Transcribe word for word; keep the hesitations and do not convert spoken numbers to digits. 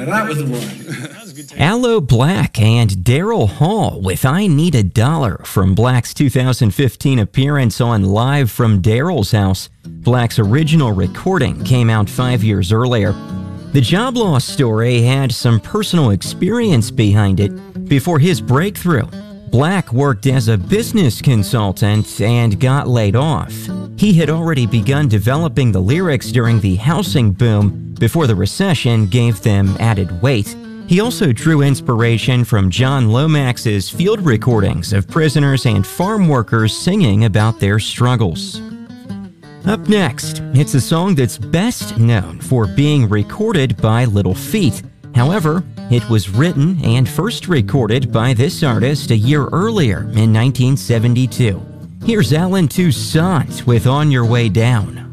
Now that was the one. Aloe Black and Daryl Hall with I Need a Dollar from Black's two thousand fifteen appearance on Live from Daryl's House. Black's original recording came out five years earlier. The job loss story had some personal experience behind it. Before his breakthrough, Black worked as a business consultant and got laid off. He had already begun developing the lyrics during the housing boom before the recession gave them added weight. He also drew inspiration from John Lomax's field recordings of prisoners and farm workers singing about their struggles. Up next, it's a song that's best known for being recorded by Little Feat. However, it was written and first recorded by this artist a year earlier in nineteen seventy-two. Here's Alan Toussaint with On Your Way Down.